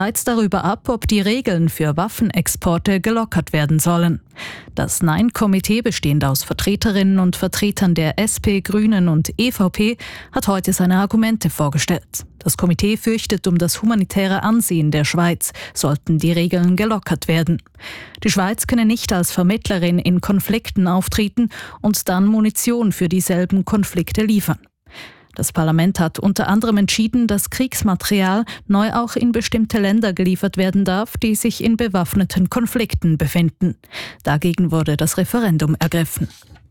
darüber ab, ob die Regeln für Waffenexporte gelockert werden sollen. Das Nein-Komitee, bestehend aus Vertreterinnen und Vertretern der SP, Grünen und EVP, hat heute seine Argumente vorgestellt. Das Komitee fürchtet um das humanitäre Ansehen der Schweiz, sollten die Regeln gelockert werden. Die Schweiz könne nicht als Vermittlerin in Konflikten auftreten und dann Munition für dieselben Konflikte liefern. Das Parlament hat unter anderem entschieden, dass Kriegsmaterial neu auch in bestimmte Länder geliefert werden darf, die sich in bewaffneten Konflikten befinden. Dagegen wurde das Referendum ergriffen.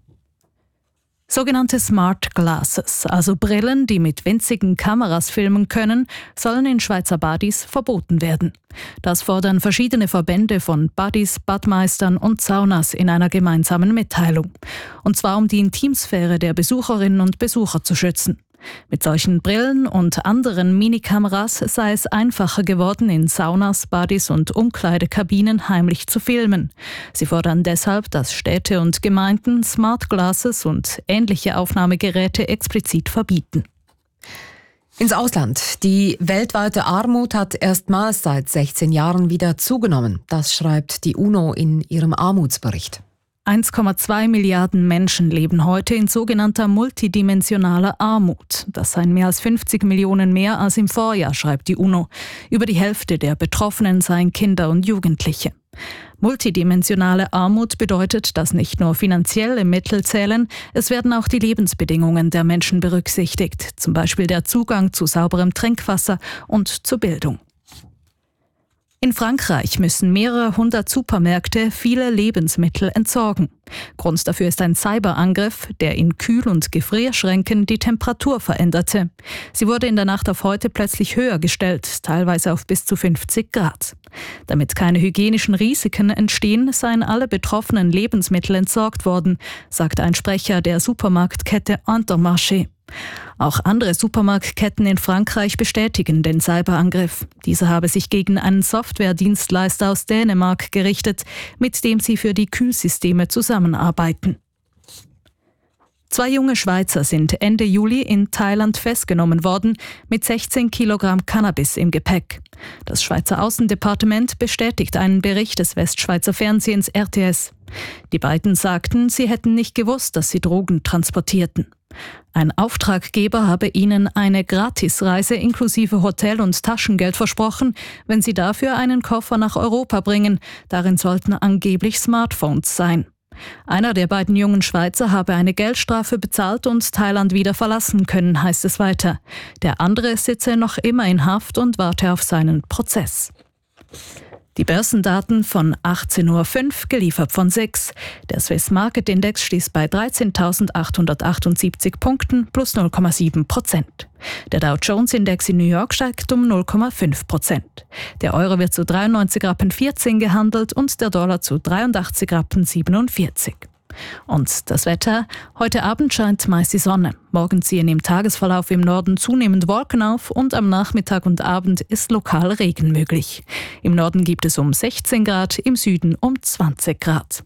Sogenannte Smart Glasses, also Brillen, die mit winzigen Kameras filmen können, sollen in Schweizer Badis verboten werden. Das fordern verschiedene Verbände von Badis, Badmeistern und Saunas in einer gemeinsamen Mitteilung. Und zwar um die Intimsphäre der Besucherinnen und Besucher zu schützen. Mit solchen Brillen und anderen Minikameras sei es einfacher geworden, in Saunas, Badis und Umkleidekabinen heimlich zu filmen. Sie fordern deshalb, dass Städte und Gemeinden Smart Glasses und ähnliche Aufnahmegeräte explizit verbieten. Ins Ausland. Die weltweite Armut hat erstmals seit 16 Jahren wieder zugenommen. Das schreibt die UNO in ihrem Armutsbericht. 1,2 Milliarden Menschen leben heute in sogenannter multidimensionaler Armut. Das seien mehr als 50 Millionen mehr als im Vorjahr, schreibt die UNO. Über die Hälfte der Betroffenen seien Kinder und Jugendliche. Multidimensionale Armut bedeutet, dass nicht nur finanzielle Mittel zählen, es werden auch die Lebensbedingungen der Menschen berücksichtigt, zum Beispiel der Zugang zu sauberem Trinkwasser und zur Bildung. In Frankreich müssen mehrere hundert Supermärkte viele Lebensmittel entsorgen. Grund dafür ist ein Cyberangriff, der in Kühl- und Gefrierschränken die Temperatur veränderte. Sie wurde in der Nacht auf heute plötzlich höher gestellt, teilweise auf bis zu 50 Grad. Damit keine hygienischen Risiken entstehen, seien alle betroffenen Lebensmittel entsorgt worden, sagte ein Sprecher der Supermarktkette Intermarché. Auch andere Supermarktketten in Frankreich bestätigen den Cyberangriff. Dieser habe sich gegen einen Softwaredienstleister aus Dänemark gerichtet, mit dem sie für die Kühlsysteme zusammenarbeiten. 2 junge Schweizer sind Ende Juli in Thailand festgenommen worden, mit 16 Kilogramm Cannabis im Gepäck. Das Schweizer Außendepartement bestätigt einen Bericht des Westschweizer Fernsehens RTS. Die beiden sagten, sie hätten nicht gewusst, dass sie Drogen transportierten. Ein Auftraggeber habe ihnen eine Gratisreise inklusive Hotel und Taschengeld versprochen, wenn sie dafür einen Koffer nach Europa bringen. Darin sollten angeblich Smartphones sein. Einer der beiden jungen Schweizer habe eine Geldstrafe bezahlt und Thailand wieder verlassen können, heißt es weiter. Der andere sitze noch immer in Haft und warte auf seinen Prozess. Die Börsendaten von 18.05 Uhr, geliefert von SIX. Der Swiss Market Index schließt bei 13.878 Punkten plus 0,7%. Der Dow Jones Index in New York steigt um 0,5%. Der Euro wird zu 93,14 Rappen gehandelt und der Dollar zu 83,47 Rappen. Und das Wetter? Heute Abend scheint meist die Sonne. Morgen ziehen im Tagesverlauf im Norden zunehmend Wolken auf und am Nachmittag und Abend ist lokal Regen möglich. Im Norden gibt es um 16 Grad, im Süden um 20 Grad.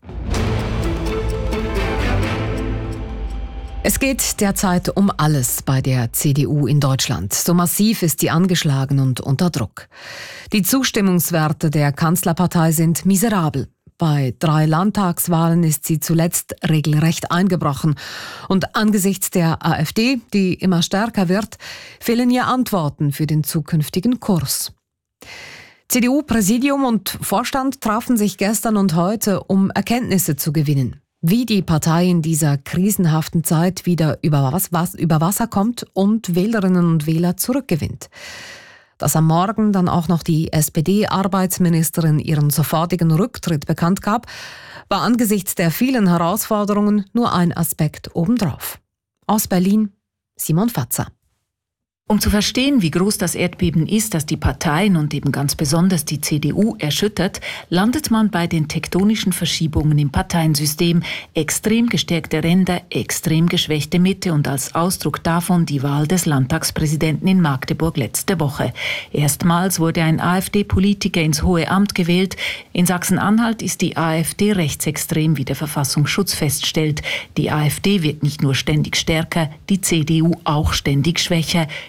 Es geht derzeit um alles bei der CDU in Deutschland. So massiv ist sie angeschlagen und unter Druck. Die Zustimmungswerte der Kanzlerpartei sind miserabel. Bei 3 Landtagswahlen ist sie zuletzt regelrecht eingebrochen. Und angesichts der AfD, die immer stärker wird, fehlen ihr Antworten für den zukünftigen Kurs. CDU-Präsidium und Vorstand trafen sich gestern und heute, um Erkenntnisse zu gewinnen. Wie die Partei in dieser krisenhaften Zeit wieder über Wasser kommt und Wählerinnen und Wähler zurückgewinnt. Dass am Morgen dann auch noch die SPD-Arbeitsministerin ihren sofortigen Rücktritt bekannt gab, war angesichts der vielen Herausforderungen nur ein Aspekt obendrauf. Aus Berlin, Simon Fatzer. Um zu verstehen, wie groß das Erdbeben ist, das die Parteien und eben ganz besonders die CDU erschüttert, landet man bei den tektonischen Verschiebungen im Parteiensystem. Extrem gestärkte Ränder, extrem geschwächte Mitte und als Ausdruck davon die Wahl des Landtagspräsidenten in Magdeburg letzte Woche. Erstmals wurde ein AfD-Politiker ins hohe Amt gewählt. In Sachsen-Anhalt ist die AfD rechtsextrem, wie der Verfassungsschutz feststellt. Die AfD wird nicht nur ständig stärker, die CDU auch ständig schwächer.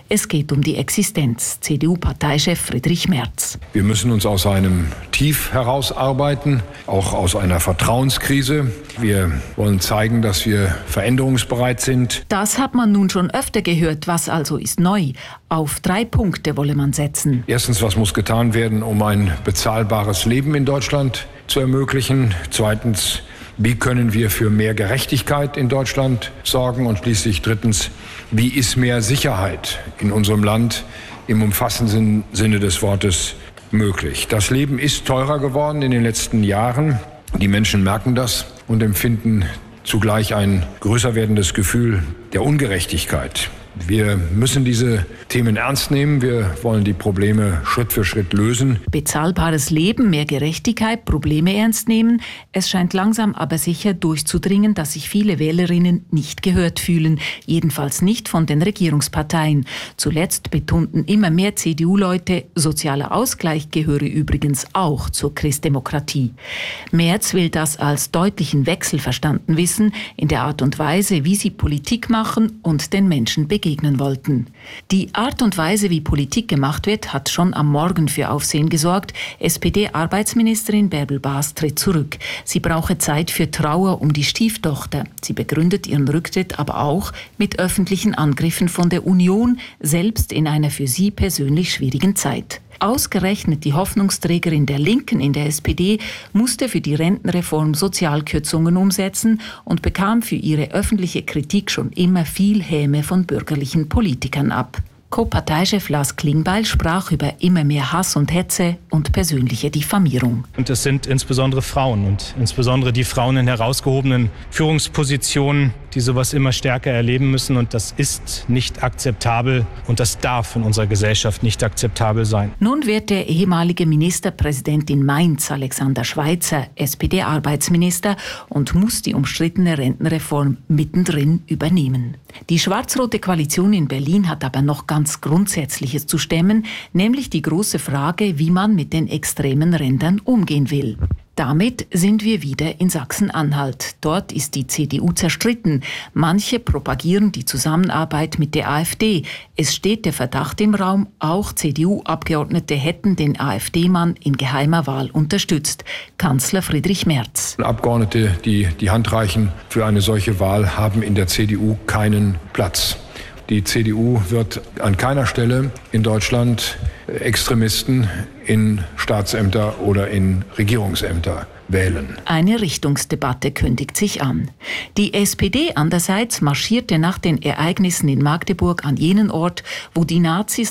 Es geht um die Existenz. CDU-Parteichef Friedrich Merz. Wir müssen uns aus einem Tief herausarbeiten, auch aus einer Vertrauenskrise. Wir wollen zeigen, dass wir veränderungsbereit sind. Das hat man nun schon öfter gehört. Was also ist neu? Auf 3 Punkte wolle man setzen. Erstens, was muss getan werden, um ein bezahlbares Leben in Deutschland zu ermöglichen? Zweitens, wie können wir für mehr Gerechtigkeit in Deutschland sorgen? Und schließlich drittens, wie ist mehr Sicherheit in unserem Land im umfassenden Sinne des Wortes möglich? Das Leben ist teurer geworden in den letzten Jahren. Die Menschen merken das und empfinden zugleich ein größer werdendes Gefühl der Ungerechtigkeit. Wir müssen diese Themen ernst nehmen. Wir wollen die Probleme Schritt für Schritt lösen. Bezahlbares Leben, mehr Gerechtigkeit, Probleme ernst nehmen. Es scheint langsam aber sicher durchzudringen, dass sich viele Wählerinnen nicht gehört fühlen. Jedenfalls nicht von den Regierungsparteien. Zuletzt betonten immer mehr CDU-Leute, sozialer Ausgleich gehöre übrigens auch zur Christdemokratie. Merz will das als deutlichen Wechsel verstanden wissen, in der Art und Weise, wie sie Politik machen und den Menschen begegnen wollten. Die Art und Weise, wie Politik gemacht wird, hat schon am Morgen für Aufsehen gesorgt. SPD-Arbeitsministerin Bärbel Baas tritt zurück. Sie brauche Zeit für Trauer um die Stieftochter. Sie begründet ihren Rücktritt aber auch mit öffentlichen Angriffen von der Union, selbst in einer für sie persönlich schwierigen Zeit. Ausgerechnet die Hoffnungsträgerin der Linken in der SPD musste für die Rentenreform Sozialkürzungen umsetzen und bekam für ihre öffentliche Kritik schon immer viel Häme von bürgerlichen Politikern ab. Co-Parteichef Lars Klingbeil sprach über immer mehr Hass und Hetze und persönliche Diffamierung. Und es sind insbesondere Frauen und insbesondere die Frauen in herausgehobenen Führungspositionen, die sowas immer stärker erleben müssen. Und das ist nicht akzeptabel und das darf in unserer Gesellschaft nicht akzeptabel sein. Nun wird der ehemalige Ministerpräsident in Mainz, Alexander Schweitzer, SPD-Arbeitsminister und muss die umstrittene Rentenreform mittendrin übernehmen. Die schwarz-rote Koalition in Berlin hat aber noch ganz Grundsätzliches zu stemmen, nämlich die große Frage, wie man mit den extremen Rändern umgehen will. Damit sind wir wieder in Sachsen-Anhalt. Dort ist die CDU zerstritten. Manche propagieren die Zusammenarbeit mit der AfD. Es steht der Verdacht im Raum, auch CDU-Abgeordnete hätten den AfD-Mann in geheimer Wahl unterstützt. Kanzler Friedrich Merz. Abgeordnete, die die Hand reichen für eine solche Wahl, haben in der CDU keinen Platz. Die CDU wird an keiner Stelle in Deutschland Extremisten in Staatsämter oder in Regierungsämter wählen. Eine Richtungsdebatte kündigt sich an. Die SPD andererseits marschierte nach den Ereignissen in Magdeburg an jenen Ort, wo die Nazis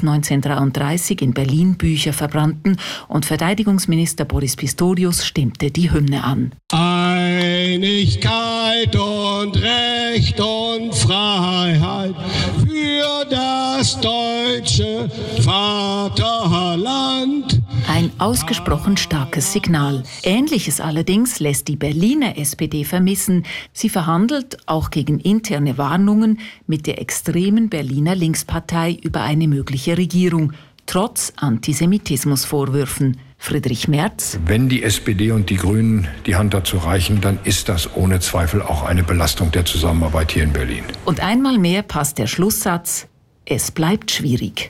1933 in Berlin Bücher verbrannten, und Verteidigungsminister Boris Pistorius stimmte die Hymne an. Einigkeit und Recht und Freiheit für das deutsche Vaterland. Ein ausgesprochen starkes Signal. Ähnliches allerdings lässt die Berliner SPD vermissen. Sie verhandelt, auch gegen interne Warnungen, mit der extremen Berliner Linkspartei über eine mögliche Regierung, trotz Antisemitismusvorwürfen. Friedrich Merz. Wenn die SPD und die Grünen die Hand dazu reichen, dann ist das ohne Zweifel auch eine Belastung der Zusammenarbeit hier in Berlin. Und einmal mehr passt der Schlusssatz: Es bleibt schwierig.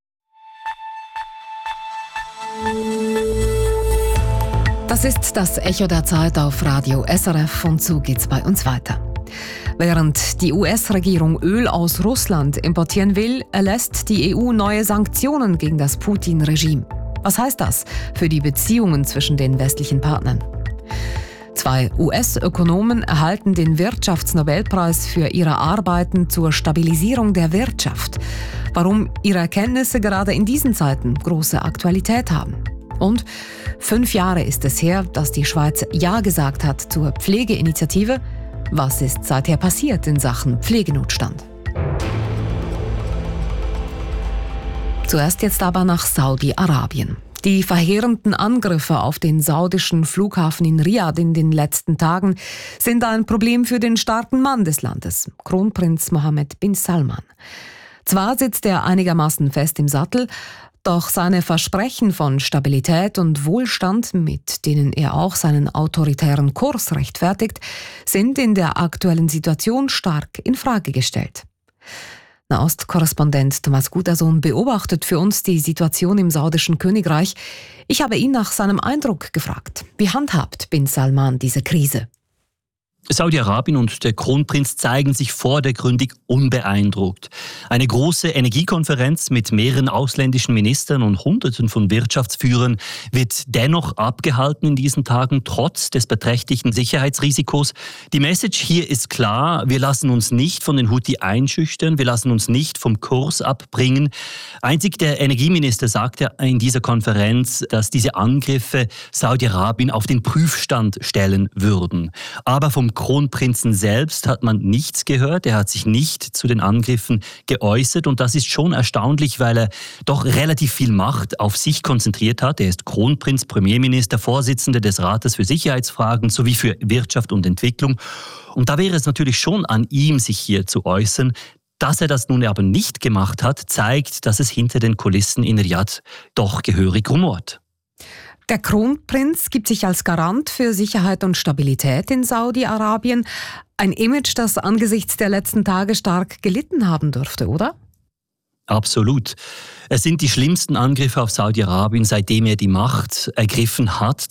Das ist das Echo der Zeit auf Radio SRF und so geht's bei uns weiter. Während die US-Regierung Öl aus Russland importieren will, erlässt die EU neue Sanktionen gegen das Putin-Regime. Was heißt das für die Beziehungen zwischen den westlichen Partnern? 2 US-Ökonomen erhalten den Wirtschaftsnobelpreis für ihre Arbeiten zur Stabilisierung der Wirtschaft. Warum ihre Erkenntnisse gerade in diesen Zeiten große Aktualität haben. Und 5 Jahre ist es her, dass die Schweiz Ja gesagt hat zur Pflegeinitiative. Was ist seither passiert in Sachen Pflegenotstand? Zuerst jetzt aber nach Saudi-Arabien. Die verheerenden Angriffe auf den saudischen Flughafen in Riyadh in den letzten Tagen sind ein Problem für den starken Mann des Landes, Kronprinz Mohammed bin Salman. Zwar sitzt er einigermaßen fest im Sattel, doch seine Versprechen von Stabilität und Wohlstand, mit denen er auch seinen autoritären Kurs rechtfertigt, sind in der aktuellen Situation stark in Frage gestellt. Nahost-Korrespondent Thomas Gutersohn beobachtet für uns die Situation im saudischen Königreich. Ich habe ihn nach seinem Eindruck gefragt. Wie handhabt bin Salman diese Krise? Saudi-Arabien und der Kronprinz zeigen sich vordergründig unbeeindruckt. Eine große Energiekonferenz mit mehreren ausländischen Ministern und Hunderten von Wirtschaftsführern wird dennoch abgehalten in diesen Tagen, trotz des beträchtlichen Sicherheitsrisikos. Die Message hier ist klar: Wir lassen uns nicht von den Houthi einschüchtern, wir lassen uns nicht vom Kurs abbringen. Einzig der Energieminister sagte in dieser Konferenz, dass diese Angriffe Saudi-Arabien auf den Prüfstand stellen würden. Aber vom Kronprinzen selbst hat man nichts gehört. Er hat sich nicht zu den Angriffen geäußert und das ist schon erstaunlich, weil er doch relativ viel Macht auf sich konzentriert hat. Er ist Kronprinz, Premierminister, Vorsitzender des Rates für Sicherheitsfragen sowie für Wirtschaft und Entwicklung. Und da wäre es natürlich schon an ihm, sich hier zu äußern. Dass er das nun aber nicht gemacht hat, zeigt, dass es hinter den Kulissen in Riyadh doch gehörig rumort. Der Kronprinz gibt sich als Garant für Sicherheit und Stabilität in Saudi-Arabien. Ein Image, das angesichts der letzten Tage stark gelitten haben dürfte, oder? Absolut. Es sind die schlimmsten Angriffe auf Saudi-Arabien, seitdem er die Macht ergriffen hat,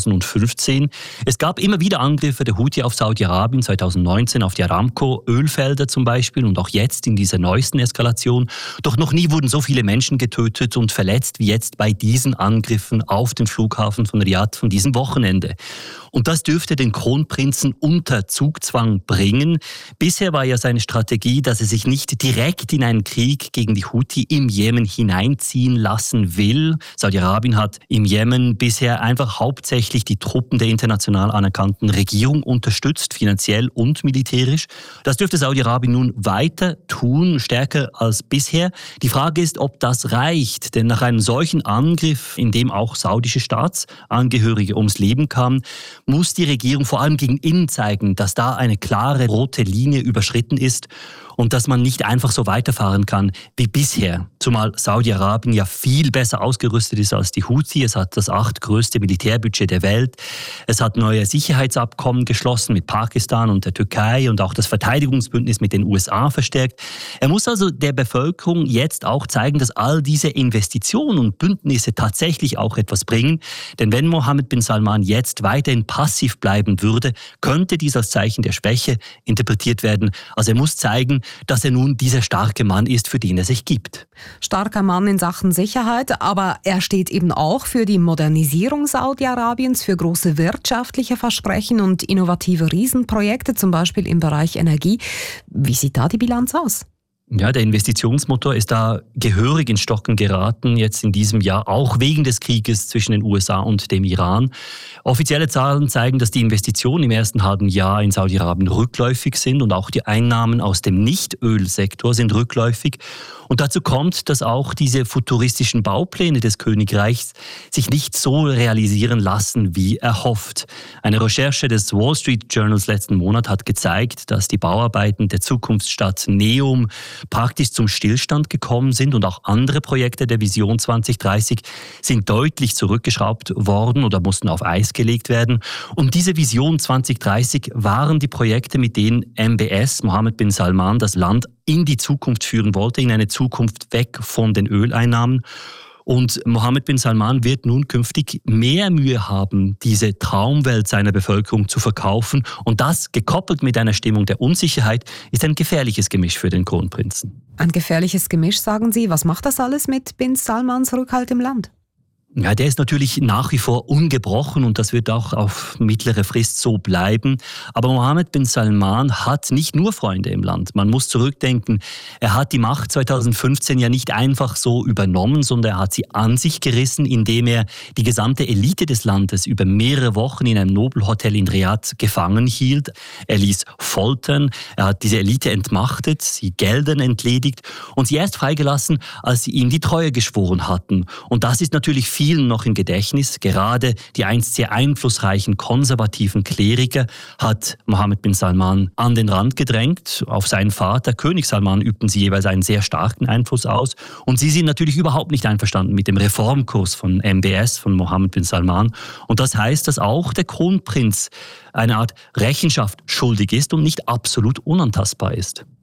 2015. Es gab immer wieder Angriffe der Houthi auf Saudi-Arabien, 2019 auf die Aramco-Ölfelder zum Beispiel und auch jetzt in dieser neuesten Eskalation. Doch noch nie wurden so viele Menschen getötet und verletzt wie jetzt bei diesen Angriffen auf den Flughafen von Riyadh von diesem Wochenende. Und das dürfte den Kronprinzen unter Zugzwang bringen. Bisher war ja seine Strategie, dass er sich nicht direkt in einen Krieg gegen die Houthi im Jemen hineinziehen lassen will. Saudi-Arabien hat im Jemen bisher einfach hauptsächlich die Truppen der international anerkannten Regierung unterstützt, finanziell und militärisch. Das dürfte Saudi-Arabien nun weiter tun, stärker als bisher. Die Frage ist, ob das reicht, denn nach einem solchen Angriff, in dem auch saudische Staatsangehörige ums Leben kamen, muss die Regierung vor allem gegen innen zeigen, dass da eine klare rote Linie überschritten ist und dass man nicht einfach so weiterfahren kann wie bisher. Zumal Saudi-Arabien ja viel besser ausgerüstet ist als die Houthi. Es hat das 8. größte Militärbudget der Welt. Es hat neue Sicherheitsabkommen geschlossen mit Pakistan und der Türkei und auch das Verteidigungsbündnis mit den USA verstärkt. Er muss also der Bevölkerung jetzt auch zeigen, dass all diese Investitionen und Bündnisse tatsächlich auch etwas bringen. Denn wenn Mohammed bin Salman jetzt weiterhin passiv bleiben würde, könnte dies als Zeichen der Schwäche interpretiert werden. Also er muss zeigen, dass er nun dieser starke Mann ist, für den er sich gibt. Starker Mann in Sachen Sicherheit, aber er steht eben auch für die Modernisierung Saudi-Arabiens, für große wirtschaftliche Versprechen und innovative Riesenprojekte, zum Beispiel im Bereich Energie. Wie sieht da die Bilanz aus? Ja, der Investitionsmotor ist da gehörig ins Stocken geraten, jetzt in diesem Jahr, auch wegen des Krieges zwischen den USA und dem Iran. Offizielle Zahlen zeigen, dass die Investitionen im ersten halben Jahr in Saudi-Arabien rückläufig sind und auch die Einnahmen aus dem Nicht-Ölsektor sind rückläufig. Und dazu kommt, dass auch diese futuristischen Baupläne des Königreichs sich nicht so realisieren lassen, wie erhofft. Eine Recherche des Wall Street Journals letzten Monat hat gezeigt, dass die Bauarbeiten der Zukunftsstadt Neom praktisch zum Stillstand gekommen sind und auch andere Projekte der Vision 2030 sind deutlich zurückgeschraubt worden oder mussten auf Eis gelegt werden. Und diese Vision 2030 waren die Projekte, mit denen MBS, Mohammed bin Salman, das Land in die Zukunft führen wollte, in eine Zukunft weg von den Öleinnahmen. Und Mohammed bin Salman wird nun künftig mehr Mühe haben, diese Traumwelt seiner Bevölkerung zu verkaufen. Und das, gekoppelt mit einer Stimmung der Unsicherheit, ist ein gefährliches Gemisch für den Kronprinzen. Ein gefährliches Gemisch, sagen Sie. Was macht das alles mit bin Salmans Rückhalt im Land? Ja, der ist natürlich nach wie vor ungebrochen und das wird auch auf mittlere Frist so bleiben. Aber Mohammed bin Salman hat nicht nur Freunde im Land. Man muss zurückdenken, er hat die Macht 2015 ja nicht einfach so übernommen, sondern er hat sie an sich gerissen, indem er die gesamte Elite des Landes über mehrere Wochen in einem Nobelhotel in Riyadh gefangen hielt. Er ließ foltern, er hat diese Elite entmachtet, sie Geldern entledigt und sie erst freigelassen, als sie ihm die Treue geschworen hatten. Und das ist natürlich vielen noch im Gedächtnis. Gerade die einst sehr einflussreichen konservativen Kleriker hat Mohammed bin Salman an den Rand gedrängt. Auf seinen Vater, König Salman, übten sie jeweils einen sehr starken Einfluss aus. Und sie sind natürlich überhaupt nicht einverstanden mit dem Reformkurs von MBS, von Mohammed bin Salman. Und das heißt, dass auch der Kronprinz eine Art Rechenschaft schuldig ist und nicht absolut unantastbar ist.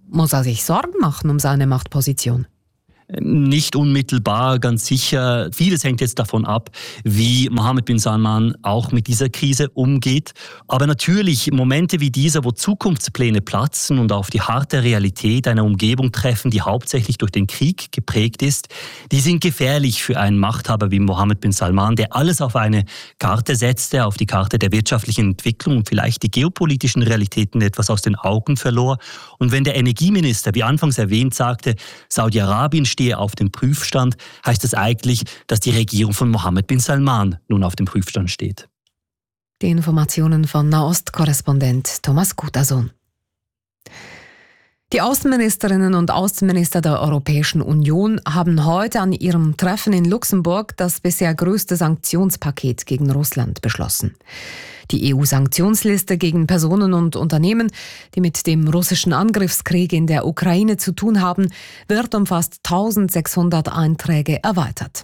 Muss er sich Sorgen machen um seine Machtposition? Nicht unmittelbar, ganz sicher. Vieles hängt jetzt davon ab, wie Mohammed bin Salman auch mit dieser Krise umgeht. Aber natürlich Momente wie dieser, wo Zukunftspläne platzen und auf die harte Realität einer Umgebung treffen, die hauptsächlich durch den Krieg geprägt ist, die sind gefährlich für einen Machthaber wie Mohammed bin Salman, der alles auf eine Karte setzte, auf die Karte der wirtschaftlichen Entwicklung und vielleicht die geopolitischen Realitäten etwas aus den Augen verlor. Und wenn der Energieminister, wie anfangs erwähnt, sagte, Saudi-Arabien stehe auf dem Prüfstand, heißt das eigentlich, dass die Regierung von Mohammed bin Salman nun auf dem Prüfstand steht. Die Informationen von Nahost-Korrespondent Thomas Kutason. Die Außenministerinnen und Außenminister der Europäischen Union haben heute an ihrem Treffen in Luxemburg das bisher größte Sanktionspaket gegen Russland beschlossen. Die EU-Sanktionsliste gegen Personen und Unternehmen, die mit dem russischen Angriffskrieg in der Ukraine zu tun haben, wird um fast 1600 Einträge erweitert.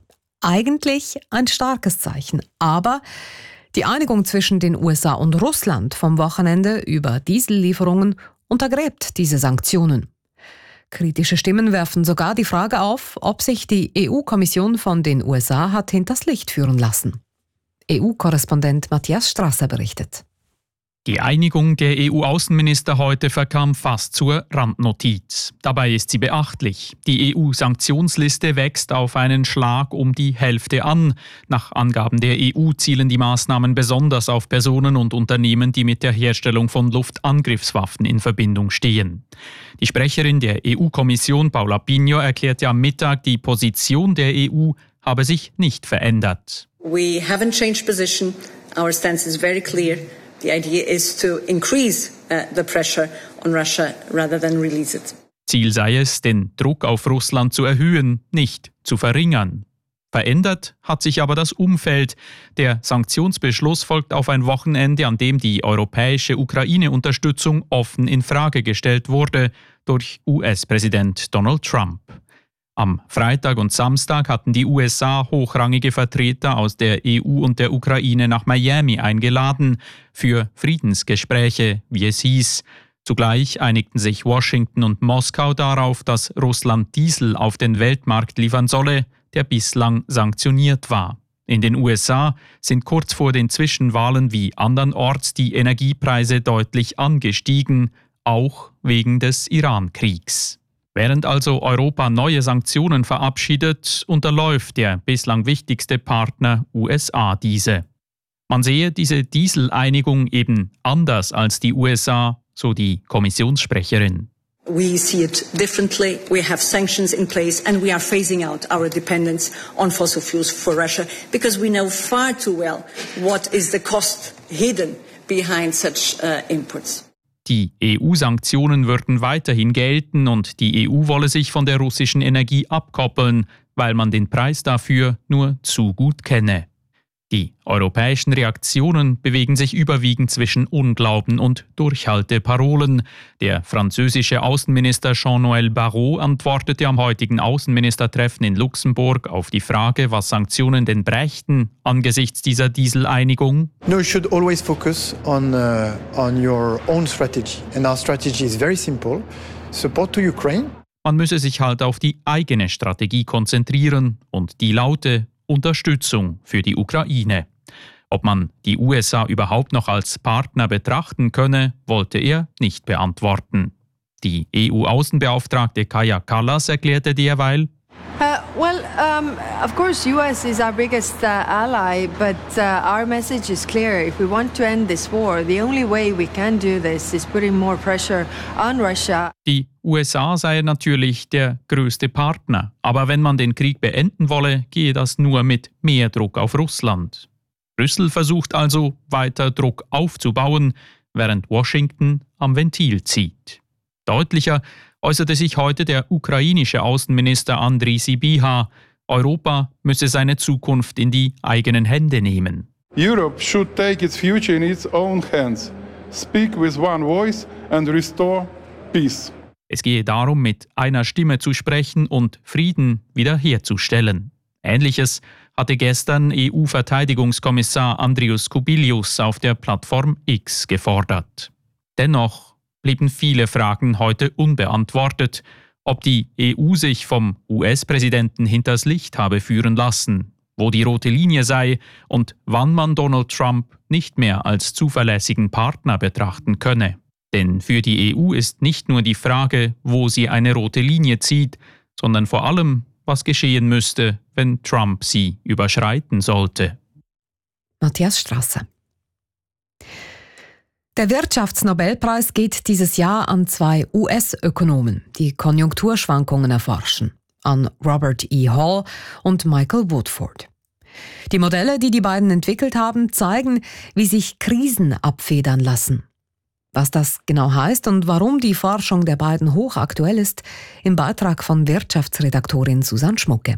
Eigentlich ein starkes Zeichen, aber die Einigung zwischen den USA und Russland vom Wochenende über Diesellieferungen untergräbt diese Sanktionen. Kritische Stimmen werfen sogar die Frage auf, ob sich die EU-Kommission von den USA hat hinters Licht führen lassen. EU-Korrespondent Matthias Strasser berichtet. Die Einigung der EU-Außenminister heute verkam fast zur Randnotiz. Dabei ist sie beachtlich. Die EU-Sanktionsliste wächst auf einen Schlag um die Hälfte an. Nach Angaben der EU zielen die Maßnahmen besonders auf Personen und Unternehmen, die mit der Herstellung von Luftangriffswaffen in Verbindung stehen. Die Sprecherin der EU-Kommission, Paula Pinho, erklärte am Mittag, die Position der EU habe sich nicht verändert. We haven't changed position. Our stance is very clear. The idea is to increase the pressure on Russia rather than release it. Ziel sei es, den Druck auf Russland zu erhöhen, nicht zu verringern. Verändert hat sich aber das Umfeld. Der Sanktionsbeschluss folgt auf ein Wochenende, an dem die europäische Ukraine-Unterstützung offen in Frage gestellt wurde durch US-Präsident Donald Trump. Am Freitag und Samstag hatten die USA hochrangige Vertreter aus der EU und der Ukraine nach Miami eingeladen für Friedensgespräche, wie es hieß. Zugleich einigten sich Washington und Moskau darauf, dass Russland Diesel auf den Weltmarkt liefern solle, der bislang sanktioniert war. In den USA sind kurz vor den Zwischenwahlen wie andernorts die Energiepreise deutlich angestiegen, auch wegen des Iran-Kriegs. Während also Europa neue Sanktionen verabschiedet, unterläuft der bislang wichtigste Partner USA diese. Man sehe diese Dieseleinigung eben anders als die USA, so die Kommissionssprecherin. We see it differently. We have sanctions in place and we are phasing out our dependence on fossil fuels for Russia because we know far too well what is the cost hidden behind such imports. Die EU-Sanktionen würden weiterhin gelten und die EU wolle sich von der russischen Energie abkoppeln, weil man den Preis dafür nur zu gut kenne. Die europäischen Reaktionen bewegen sich überwiegend zwischen Unglauben und Durchhalteparolen. Der französische Außenminister Jean-Noël Barrot antwortete am heutigen Außenministertreffen in Luxemburg auf die Frage, was Sanktionen denn brächten angesichts dieser Dieseleinigung. No, you should always focus on your own strategy. And our strategy is very simple. Support to Ukraine. Man müsse sich halt auf die eigene Strategie konzentrieren und die laute Unterstützung für die Ukraine. Ob man die USA überhaupt noch als Partner betrachten könne, wollte er nicht beantworten. Die EU-Außenbeauftragte Kaja Kallas erklärte derweil: Of course, US is our biggest ally, but our message is clear. If we want to end this war, the only way we can do this is putting more pressure on Russia. Die USA seien natürlich der größte Partner, aber wenn man den Krieg beenden wolle, gehe das nur mit mehr Druck auf Russland. Brüssel versucht also, weiter Druck aufzubauen, während Washington am Ventil zieht. Deutlicher äußerte sich heute der ukrainische Außenminister Andrii Sybiha. Europa müsse seine Zukunft in die eigenen Hände nehmen. Europe should take its future in its own hands. Speak with one voice and restore peace. Es gehe darum, mit einer Stimme zu sprechen und Frieden wiederherzustellen. Ähnliches hatte gestern EU-Verteidigungskommissar Andrius Kubilius auf der Plattform X gefordert. Dennoch blieben viele Fragen heute unbeantwortet. Ob die EU sich vom US-Präsidenten hinters Licht habe führen lassen, wo die rote Linie sei und wann man Donald Trump nicht mehr als zuverlässigen Partner betrachten könne. Denn für die EU ist nicht nur die Frage, wo sie eine rote Linie zieht, sondern vor allem, was geschehen müsste, wenn Trump sie überschreiten sollte. Matthias Strasser. Der Wirtschaftsnobelpreis geht dieses Jahr an 2 US-Ökonomen, die Konjunkturschwankungen erforschen, an Robert E. Hall und Michael Woodford. Die Modelle, die die beiden entwickelt haben, zeigen, wie sich Krisen abfedern lassen. Was das genau heißt und warum die Forschung der beiden hochaktuell ist, im Beitrag von Wirtschaftsredaktorin Susanne Schmucke.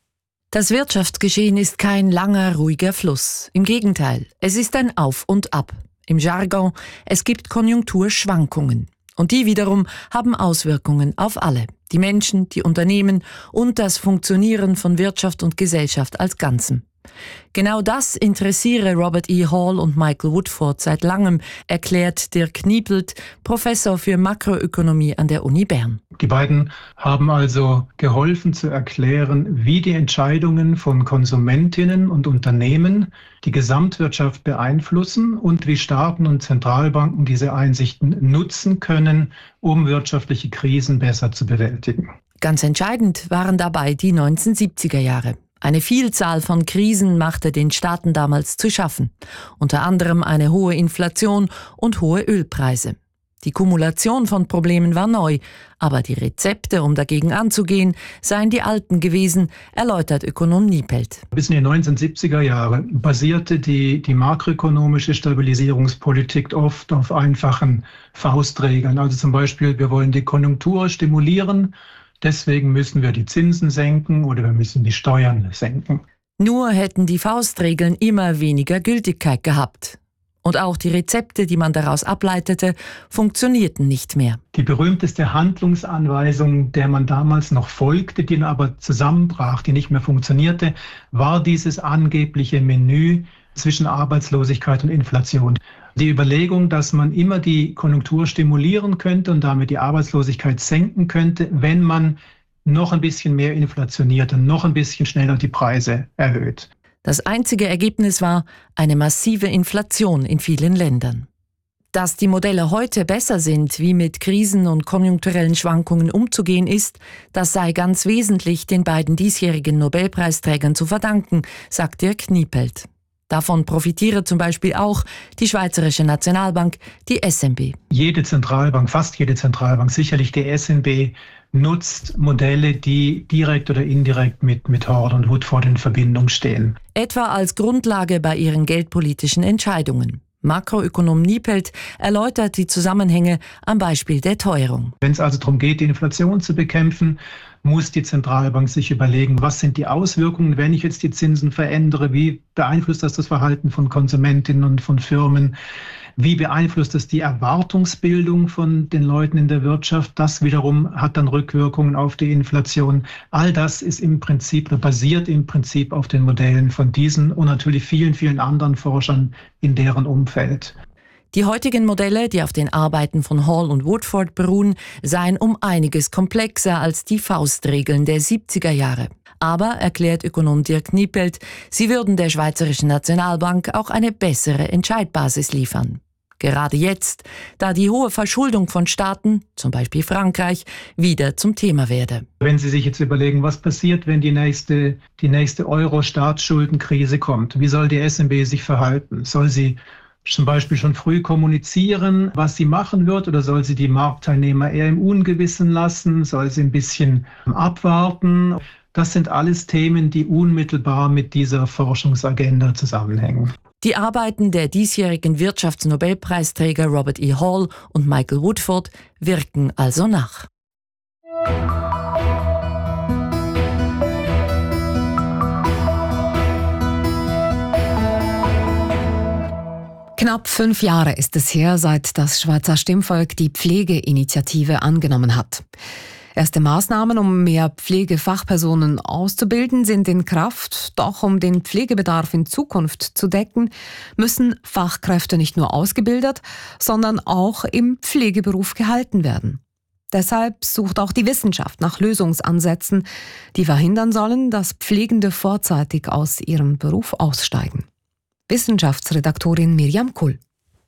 Das Wirtschaftsgeschehen ist kein langer, ruhiger Fluss. Im Gegenteil, es ist ein Auf und Ab. Im Jargon, es gibt Konjunkturschwankungen. Und die wiederum haben Auswirkungen auf alle. Die Menschen, die Unternehmen und das Funktionieren von Wirtschaft und Gesellschaft als Ganzem. Genau das interessiere Robert E. Hall und Michael Woodford seit langem, erklärt Dirk Kniepelt, Professor für Makroökonomie an der Uni Bern. Die beiden haben also geholfen zu erklären, wie die Entscheidungen von Konsumentinnen und Unternehmen die Gesamtwirtschaft beeinflussen und wie Staaten und Zentralbanken diese Einsichten nutzen können, um wirtschaftliche Krisen besser zu bewältigen. Ganz entscheidend waren dabei die 1970er Jahre. Eine Vielzahl von Krisen machte den Staaten damals zu schaffen, unter anderem eine hohe Inflation und hohe Ölpreise. Die Kumulation von Problemen war neu, aber die Rezepte, um dagegen anzugehen, seien die alten gewesen, erläutert Ökonom Kniepelt. Bis in die 1970er Jahre basierte die makroökonomische Stabilisierungspolitik oft auf einfachen Faustregeln. Also zum Beispiel, wir wollen die Konjunktur stimulieren, deswegen müssen wir die Zinsen senken oder wir müssen die Steuern senken. Nur hätten die Faustregeln immer weniger Gültigkeit gehabt. Und auch die Rezepte, die man daraus ableitete, funktionierten nicht mehr. Die berühmteste Handlungsanweisung, der man damals noch folgte, die aber zusammenbrach, die nicht mehr funktionierte, war dieses angebliche Menü zwischen Arbeitslosigkeit und Inflation. Die Überlegung, dass man immer die Konjunktur stimulieren könnte und damit die Arbeitslosigkeit senken könnte, wenn man noch ein bisschen mehr inflationiert und noch ein bisschen schneller die Preise erhöht. Das einzige Ergebnis war eine massive Inflation in vielen Ländern. Dass die Modelle heute besser sind, wie mit Krisen und konjunkturellen Schwankungen umzugehen ist, das sei ganz wesentlich den beiden diesjährigen Nobelpreisträgern zu verdanken, sagt Dirk Kniepelt. Davon profitiere zum Beispiel auch die Schweizerische Nationalbank, die SNB. Jede Zentralbank, fast jede Zentralbank, sicherlich die SNB, nutzt Modelle, die direkt oder indirekt mit Hall und Woodford in Verbindung stehen. Etwa als Grundlage bei ihren geldpolitischen Entscheidungen. Makroökonom Kniepelt erläutert die Zusammenhänge am Beispiel der Teuerung. Wenn es also darum geht, die Inflation zu bekämpfen, muss die Zentralbank sich überlegen, was sind die Auswirkungen, wenn ich jetzt die Zinsen verändere, wie beeinflusst das Verhalten von Konsumentinnen und von Firmen, wie beeinflusst das die Erwartungsbildung von den Leuten in der Wirtschaft, das wiederum hat dann Rückwirkungen auf die Inflation. All das ist im Prinzip oder basiert im Prinzip auf den Modellen von diesen und natürlich vielen, vielen anderen Forschern in deren Umfeld. Die heutigen Modelle, die auf den Arbeiten von Hall und Woodford beruhen, seien um einiges komplexer als die Faustregeln der 70er Jahre. Aber, erklärt Ökonom Dirk Kniepelt, sie würden der Schweizerischen Nationalbank auch eine bessere Entscheidbasis liefern. Gerade jetzt, da die hohe Verschuldung von Staaten, zum Beispiel Frankreich, wieder zum Thema werde. Wenn Sie sich jetzt überlegen, was passiert, wenn die nächste Euro-Staatsschuldenkrise kommt, wie soll die SNB sich verhalten? Soll sie zum Beispiel schon früh kommunizieren, was sie machen wird, oder soll sie die Marktteilnehmer eher im Ungewissen lassen? Soll sie ein bisschen abwarten? Das sind alles Themen, die unmittelbar mit dieser Forschungsagenda zusammenhängen. Die Arbeiten der diesjährigen Wirtschaftsnobelpreisträger Robert E. Hall und Michael Woodford wirken also nach. Knapp 5 Jahre ist es her, seit das Schweizer Stimmvolk die Pflegeinitiative angenommen hat. Erste Maßnahmen, um mehr Pflegefachpersonen auszubilden, sind in Kraft. Doch um den Pflegebedarf in Zukunft zu decken, müssen Fachkräfte nicht nur ausgebildet, sondern auch im Pflegeberuf gehalten werden. Deshalb sucht auch die Wissenschaft nach Lösungsansätzen, die verhindern sollen, dass Pflegende vorzeitig aus ihrem Beruf aussteigen. Wissenschaftsredaktorin Mirjam Kull.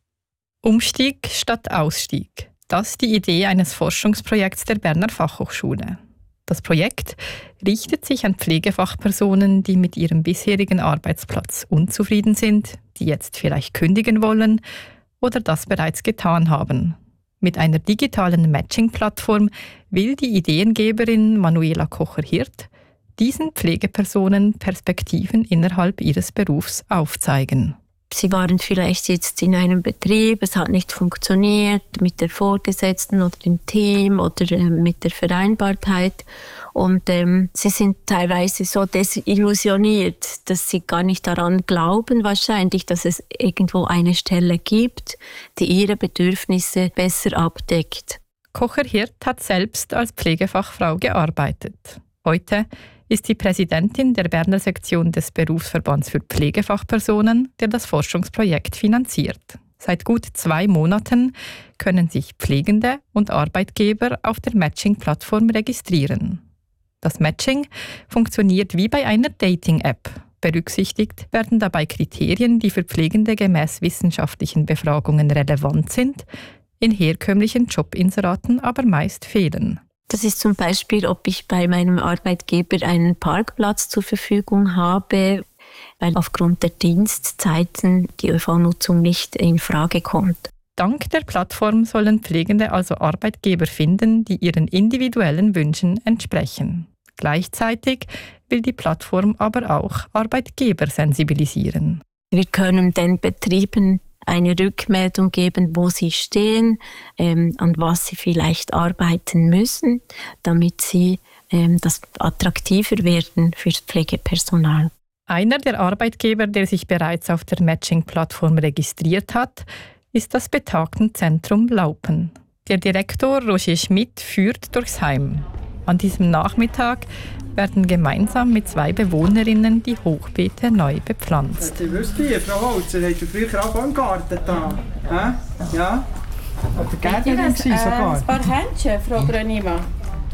Umstieg statt Ausstieg. Das ist die Idee eines Forschungsprojekts der Berner Fachhochschule. Das Projekt richtet sich an Pflegefachpersonen, die mit ihrem bisherigen Arbeitsplatz unzufrieden sind, die jetzt vielleicht kündigen wollen oder das bereits getan haben. Mit einer digitalen Matching-Plattform will die Ideengeberin Manuela Kocher-Hirt diesen Pflegepersonen Perspektiven innerhalb ihres Berufs aufzeigen. Sie waren vielleicht jetzt in einem Betrieb, es hat nicht funktioniert mit der Vorgesetzten oder dem Team oder mit der Vereinbarkeit. Und sie sind teilweise so desillusioniert, dass sie gar nicht daran glauben wahrscheinlich, dass es irgendwo eine Stelle gibt, die ihre Bedürfnisse besser abdeckt. Kocher-Hirt hat selbst als Pflegefachfrau gearbeitet. Heute ist sie Präsidentin der Berner Sektion des Berufsverbands für Pflegefachpersonen, der das Forschungsprojekt finanziert. Seit gut 2 Monaten können sich Pflegende und Arbeitgeber auf der Matching-Plattform registrieren. Das Matching funktioniert wie bei einer Dating-App. Berücksichtigt werden dabei Kriterien, die für Pflegende gemäß wissenschaftlichen Befragungen relevant sind, in herkömmlichen Jobinseraten aber meist fehlen. Das ist zum Beispiel, ob ich bei meinem Arbeitgeber einen Parkplatz zur Verfügung habe, weil aufgrund der Dienstzeiten die ÖV-Nutzung nicht in Frage kommt. Dank der Plattform sollen Pflegende also Arbeitgeber finden, die ihren individuellen Wünschen entsprechen. Gleichzeitig will die Plattform aber auch Arbeitgeber sensibilisieren. Wir können den Betrieben eine Rückmeldung geben, wo sie stehen, an was sie vielleicht arbeiten müssen, damit sie das attraktiver werden für das Pflegepersonal. Einer der Arbeitgeber, der sich bereits auf der Matching-Plattform registriert hat, ist das Betagtenzentrum Laupen. Der Direktor Roger Schmidt führt durchs Heim. An diesem Nachmittag werden gemeinsam mit 2 Bewohnerinnen die Hochbeete neu bepflanzt. Ihr wisst wie, Frau Holzer, habt ihr früher auch einen Garten da? Ja? Oder Gärtnerin sogar? Ein paar Händchen, Frau Brönnimann.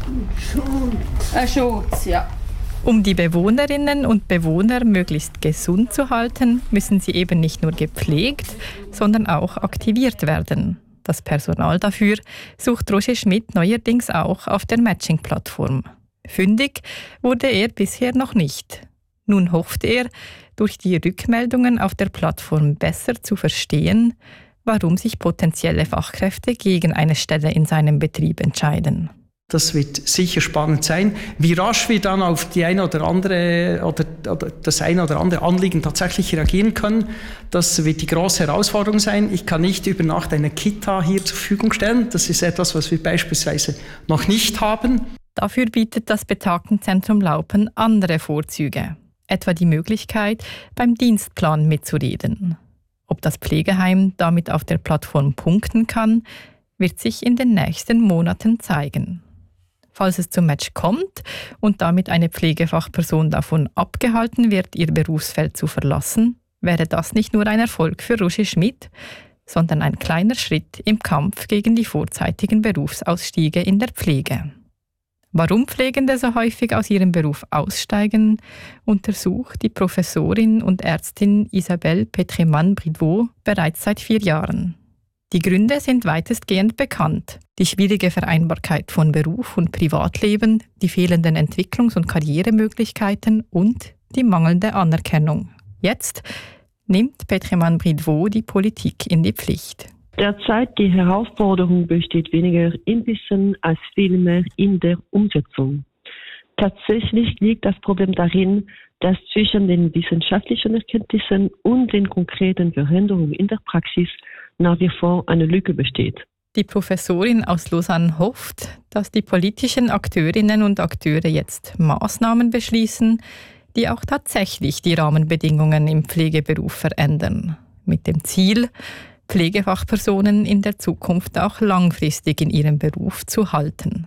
Ein Schutz, ja. Um die Bewohnerinnen und Bewohner möglichst gesund zu halten, müssen sie eben nicht nur gepflegt, sondern auch aktiviert werden. Das Personal dafür sucht Roger Schmidt neuerdings auch auf der Matching-Plattform. Fündig wurde er bisher noch nicht. Nun hofft er, durch die Rückmeldungen auf der Plattform besser zu verstehen, warum sich potenzielle Fachkräfte gegen eine Stelle in seinem Betrieb entscheiden. Das wird sicher spannend sein, wie rasch wir dann auf die eine oder andere oder das eine oder andere Anliegen tatsächlich reagieren können. Das wird die große Herausforderung sein. Ich kann nicht über Nacht eine Kita hier zur Verfügung stellen. Das ist etwas, was wir beispielsweise noch nicht haben. Dafür bietet das Betagtenzentrum Laupen andere Vorzüge, etwa die Möglichkeit, beim Dienstplan mitzureden. Ob das Pflegeheim damit auf der Plattform punkten kann, wird sich in den nächsten Monaten zeigen. Falls es zum Match kommt und damit eine Pflegefachperson davon abgehalten wird, ihr Berufsfeld zu verlassen, wäre das nicht nur ein Erfolg für Roger Schmidt, sondern ein kleiner Schritt im Kampf gegen die vorzeitigen Berufsausstiege in der Pflege. Warum Pflegende so häufig aus ihrem Beruf aussteigen, untersucht die Professorin und Ärztin Isabelle Petreman-Bridvaux bereits seit 4 Jahren. Die Gründe sind weitestgehend bekannt. Die schwierige Vereinbarkeit von Beruf und Privatleben, die fehlenden Entwicklungs- und Karrieremöglichkeiten und die mangelnde Anerkennung. Jetzt nimmt Petreman-Bridvaux die Politik in die Pflicht. Derzeit die Herausforderung besteht weniger im Wissen als vielmehr in der Umsetzung. Tatsächlich liegt das Problem darin, dass zwischen den wissenschaftlichen Erkenntnissen und den konkreten Veränderungen in der Praxis nach wie vor eine Lücke besteht. Die Professorin aus Lausanne hofft, dass die politischen Akteurinnen und Akteure jetzt Maßnahmen beschließen, die auch tatsächlich die Rahmenbedingungen im Pflegeberuf verändern. Mit dem Ziel, Pflegefachpersonen in der Zukunft auch langfristig in ihrem Beruf zu halten.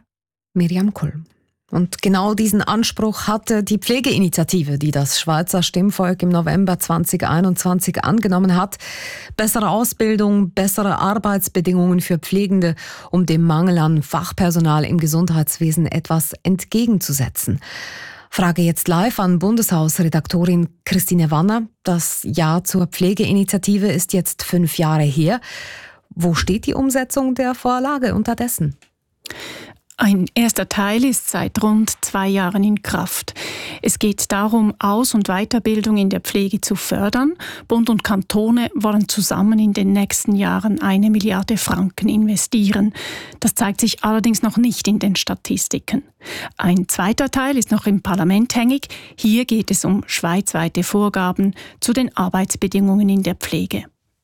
Miriam Kull. Und genau diesen Anspruch hatte die Pflegeinitiative, die das Schweizer Stimmvolk im November 2021 angenommen hat. Bessere Ausbildung, bessere Arbeitsbedingungen für Pflegende, um dem Mangel an Fachpersonal im Gesundheitswesen etwas entgegenzusetzen. Frage jetzt live an Bundeshausredaktorin Christine Wanner. Das Ja zur Pflegeinitiative ist jetzt 5 Jahre her. Wo steht die Umsetzung der Vorlage unterdessen? Ein erster Teil ist seit rund 2 Jahren in Kraft. Es geht darum, Aus- und Weiterbildung in der Pflege zu fördern. Bund und Kantone wollen zusammen in den nächsten Jahren 1 Milliarde Franken investieren. Das zeigt sich allerdings noch nicht in den Statistiken. Ein zweiter Teil ist noch im Parlament hängig. Hier geht es um schweizweite Vorgaben zu den Arbeitsbedingungen in der Pflege.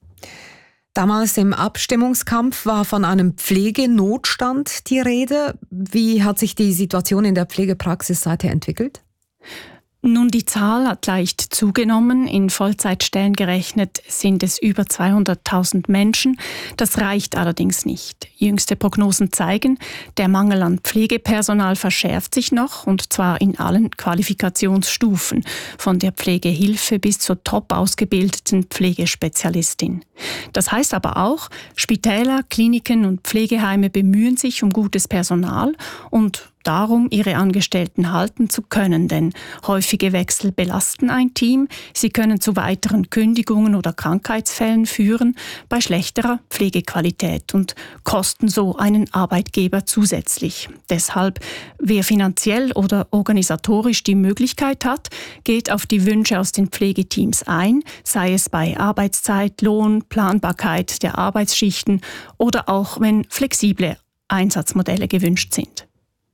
Damals im Abstimmungskampf war von einem Pflegenotstand die Rede. Wie hat sich die Situation in der Pflegepraxis seither entwickelt? Nun, die Zahl hat leicht zugenommen. In Vollzeitstellen gerechnet sind es über 200.000 Menschen. Das reicht allerdings nicht. Jüngste Prognosen zeigen, der Mangel an Pflegepersonal verschärft sich noch, und zwar in allen Qualifikationsstufen, von der Pflegehilfe bis zur top ausgebildeten Pflegespezialistin. Das heißt aber auch, Spitäler, Kliniken und Pflegeheime bemühen sich um gutes Personal und darum, ihre Angestellten halten zu können, denn häufige Wechsel belasten ein Team. Sie können zu weiteren Kündigungen oder Krankheitsfällen führen bei schlechterer Pflegequalität und kosten so einen Arbeitgeber zusätzlich. Deshalb, wer finanziell oder organisatorisch die Möglichkeit hat, geht auf die Wünsche aus den Pflegeteams ein, sei es bei Arbeitszeit, Lohn, Planbarkeit der Arbeitsschichten oder auch wenn flexible Einsatzmodelle gewünscht sind.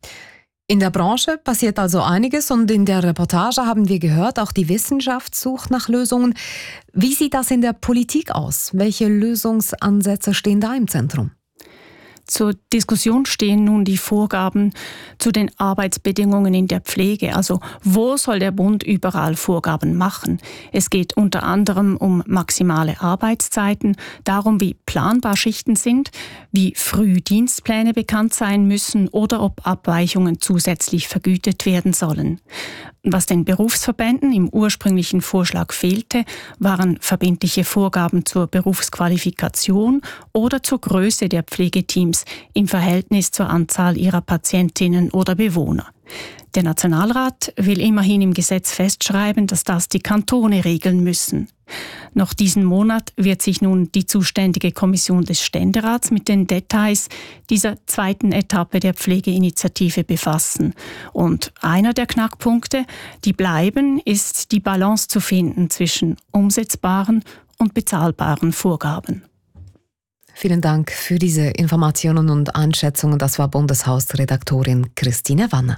In der Branche passiert also einiges und in der Reportage haben wir gehört, auch die Wissenschaft sucht nach Lösungen. Wie sieht das in der Politik aus? Welche Lösungsansätze stehen da im Zentrum? Zur Diskussion stehen nun die Vorgaben zu den Arbeitsbedingungen in der Pflege. Also wo soll der Bund überall Vorgaben machen? Es geht unter anderem um maximale Arbeitszeiten, darum, wie planbar Schichten sind, wie früh Dienstpläne bekannt sein müssen oder ob Abweichungen zusätzlich vergütet werden sollen. Was den Berufsverbänden im ursprünglichen Vorschlag fehlte, waren verbindliche Vorgaben zur Berufsqualifikation oder zur Größe der Pflegeteams im Verhältnis zur Anzahl ihrer Patientinnen oder Bewohner. Der Nationalrat will immerhin im Gesetz festschreiben, dass das die Kantone regeln müssen. Noch diesen Monat wird sich nun die zuständige Kommission des Ständerats mit den Details dieser zweiten Etappe der Pflegeinitiative befassen. Und einer der Knackpunkte, die bleiben, ist die Balance zu finden zwischen umsetzbaren und bezahlbaren Vorgaben. Vielen Dank für diese Informationen und Einschätzungen. Das war Bundeshausredaktorin Christine Wanner.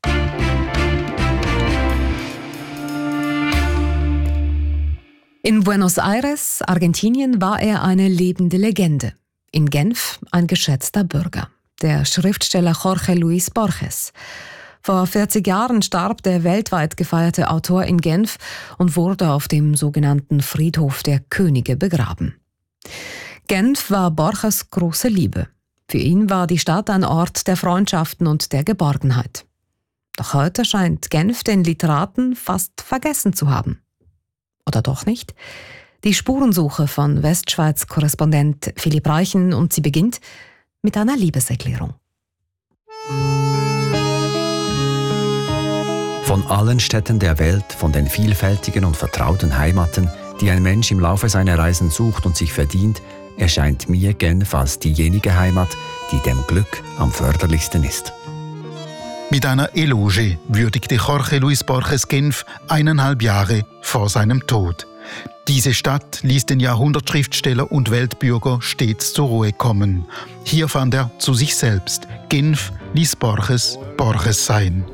In Buenos Aires, Argentinien, war er eine lebende Legende. In Genf ein geschätzter Bürger, der Schriftsteller Jorge Luis Borges. Vor 40 Jahren starb der weltweit gefeierte Autor in Genf und wurde auf dem sogenannten Friedhof der Könige begraben. Genf war Borges große Liebe. Für ihn war die Stadt ein Ort der Freundschaften und der Geborgenheit. Doch heute scheint Genf den Literaten fast vergessen zu haben. Oder doch nicht? Die Spurensuche von Westschweiz-Korrespondent Philipp Reichen, und sie beginnt mit einer Liebeserklärung. Von allen Städten der Welt, von den vielfältigen und vertrauten Heimaten, die ein Mensch im Laufe seiner Reisen sucht und sich verdient, erscheint mir Genf als diejenige Heimat, die dem Glück am förderlichsten ist. Mit einer Eloge würdigte Jorge Luis Borges Genf 1,5 Jahre vor seinem Tod. Diese Stadt ließ den Jahrhundertschriftsteller und Weltbürger stets zur Ruhe kommen. Hier fand er zu sich selbst. Genf ließ Borges Borges sein.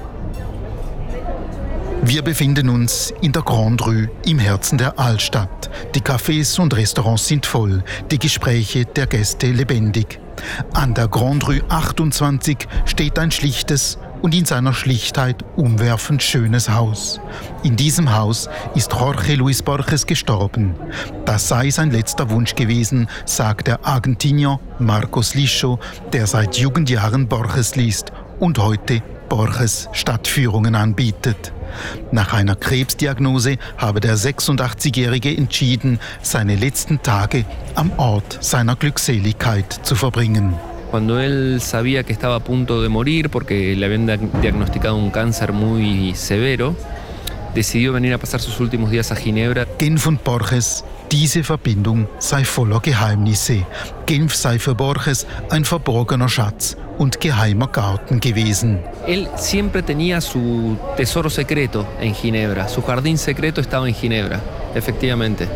Wir befinden uns in der Grande Rue im Herzen der Altstadt. Die Cafés und Restaurants sind voll, die Gespräche der Gäste lebendig. An der Grande Rue 28 steht ein schlichtes und in seiner Schlichtheit umwerfend schönes Haus. In diesem Haus ist Jorge Luis Borges gestorben. Das sei sein letzter Wunsch gewesen, sagt der Argentinier Marcos Liscio, der seit Jugendjahren Borges liest und heute Borges Stadtführungen anbietet. Nach einer Krebsdiagnose habe der 86-Jährige entschieden, seine letzten Tage am Ort seiner Glückseligkeit zu verbringen. Cuando él sabía que estaba a punto de morir porque le habían diagnosticado un cáncer muy severo, decidió venir a pasar sus últimos días a Ginebra. Genf und Borges, diese Verbindung sei voller Geheimnisse. Genf sei für Borges ein verborgener Schatz und geheimer Garten gewesen. Él siempre tenía su tesoro secreto en Ginebra. Su jardín secreto estaba en Ginebra, efectivamente.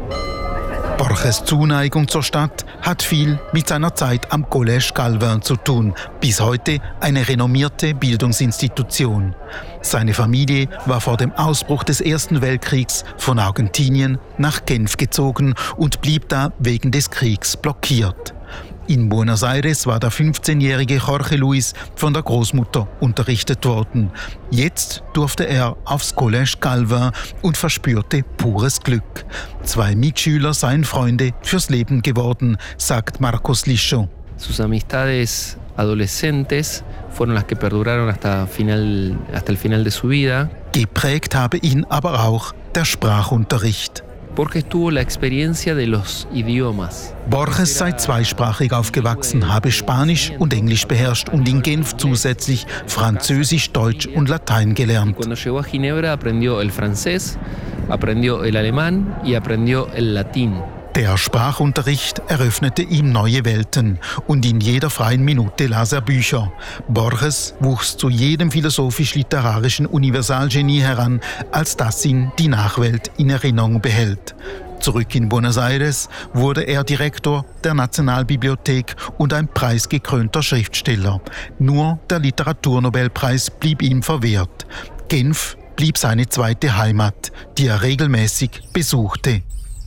Borges Zuneigung zur Stadt hat viel mit seiner Zeit am Collège Calvin zu tun, bis heute eine renommierte Bildungsinstitution. Seine Familie war vor dem Ausbruch des Ersten Weltkriegs von Argentinien nach Genf gezogen und blieb da wegen des Kriegs blockiert. In Buenos Aires war der 15-jährige Jorge Luis von der Großmutter unterrichtet worden. Jetzt durfte er aufs Collège Calvin und verspürte pures Glück. 2 Mitschüler seien Freunde fürs Leben geworden, sagt Marcos Lischo. Sus amistades adolescentes fueron las que perduraron hasta el final de su vida. Geprägt habe ihn aber auch der Sprachunterricht. Borges tuvo la experiencia de los idiomas. Borges sei zweisprachig aufgewachsen, habe Spanisch und Englisch beherrscht und in Genf zusätzlich Französisch, Deutsch und Latein gelernt. Cuando llegó a Ginebra aprendió el francés, aprendió el alemán y aprendió el latín. Der Sprachunterricht eröffnete ihm neue Welten und in jeder freien Minute las er Bücher. Borges wuchs zu jedem philosophisch-literarischen Universalgenie heran, als das ihn die Nachwelt in Erinnerung behält. Zurück in Buenos Aires wurde er Direktor der Nationalbibliothek und ein preisgekrönter Schriftsteller. Nur der Literaturnobelpreis blieb ihm verwehrt. Genf blieb seine zweite Heimat, die er regelmäßig besuchte.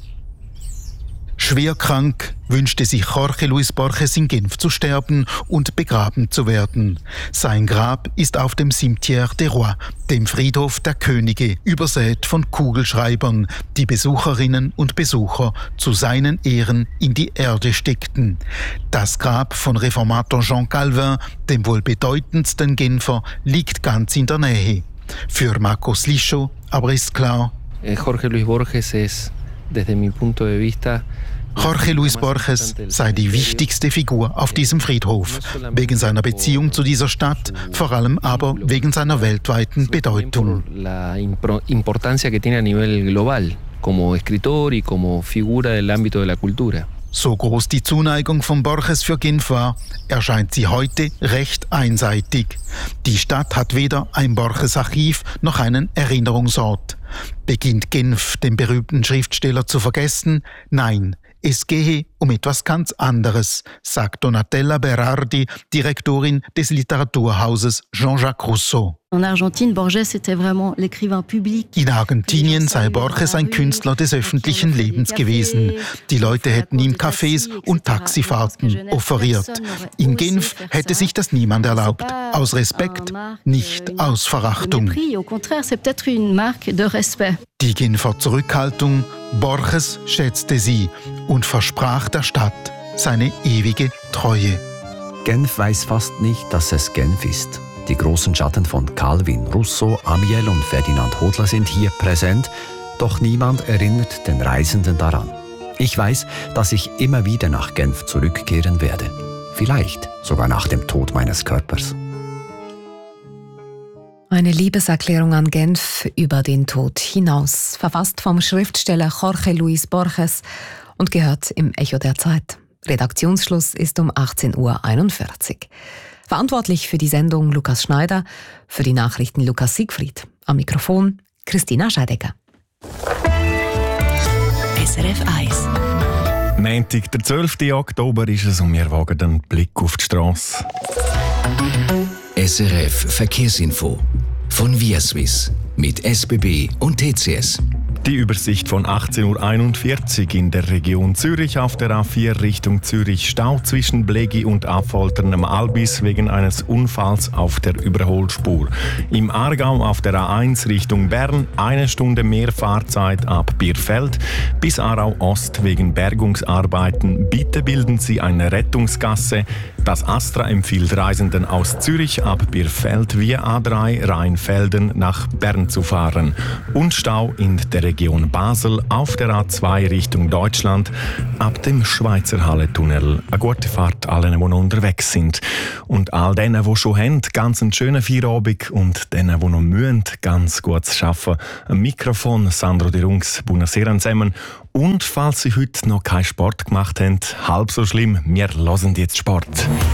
Schwer krank wünschte sich Jorge Luis Borges in Genf zu sterben und begraben zu werden. Sein Grab ist auf dem Cimetière des Rois, dem Friedhof der Könige, übersät von Kugelschreibern, die Besucherinnen und Besucher zu seinen Ehren in die Erde steckten. Das Grab von Reformator Jean Calvin, dem wohl bedeutendsten Genfer, liegt ganz in der Nähe. Für Marcos Lischo aber ist klar, Jorge Luis Borges es, desde mi punto de vista, Jorge Luis Borges sei die wichtigste Figur auf diesem Friedhof, wegen seiner Beziehung zu dieser Stadt, vor allem aber wegen seiner weltweiten Bedeutung. La importancia que tiene a nivel global, como escritor y como figura del ámbito de la cultura. So groß die Zuneigung von Borges für Genf war, erscheint sie heute recht einseitig. Die Stadt hat weder ein Borges-Archiv noch einen Erinnerungsort. Beginnt Genf, den berühmten Schriftsteller, zu vergessen? Nein, es gehe um etwas ganz anderes, sagt Donatella Berardi, Direktorin des Literaturhauses Jean-Jacques Rousseau. In Argentinien sei Borges ein Künstler des öffentlichen Lebens gewesen. Die Leute hätten ihm Cafés und Taxifahrten offeriert. In Genf hätte sich das niemand erlaubt. Aus Respekt, nicht aus Verachtung. Die Genfer Zurückhaltung, Borges schätzte sie und versprach der Stadt seine ewige Treue. Genf weiß fast nicht, dass es Genf ist. Die großen Schatten von Calvin, Rousseau, Amiel und Ferdinand Hodler sind hier präsent, doch niemand erinnert den Reisenden daran. Ich weiß, dass ich immer wieder nach Genf zurückkehren werde. Vielleicht sogar nach dem Tod meines Körpers. Eine Liebeserklärung an Genf über den Tod hinaus, verfasst vom Schriftsteller Jorge Luis Borges und gehört im Echo der Zeit. Redaktionsschluss ist um 18:41 Uhr. Verantwortlich für die Sendung Lukas Schneider, für die Nachrichten Lukas Siegfried. Am Mikrofon Christina Scheidegger. SRF 1. Montag, der 12. Oktober ist es und wir wagen den Blick auf die Strasse. SRF Verkehrsinfo von ViaSwiss mit SBB und TCS. Die Übersicht von 18:41 Uhr in der Region Zürich auf der A4 Richtung Zürich. Stau zwischen Blegi und Affoltern am Albis wegen eines Unfalls auf der Überholspur. Im Aargau auf der A1 Richtung Bern 1 Stunde mehr Fahrzeit ab Bierfeld. Bis Aarau Ost wegen Bergungsarbeiten. Bitte bilden Sie eine Rettungsgasse. Das Astra empfiehlt Reisenden aus Zürich ab Birfeld via A3 Rheinfelden nach Bern zu fahren und Stau in der Region Basel auf der A2 Richtung Deutschland ab dem Schweizer Hallentunnel. Eine gute Fahrt allen, die noch unterwegs sind. Und all denen, die schon haben, ganz einen schönen Feierabend und denen, die noch müssen, ganz gutes Arbeiten. Am Mikrofon Sandro De Rungs, buonasera zusammen. Und falls Sie heute noch keinen Sport gemacht haben, halb so schlimm, wir hören jetzt Sport.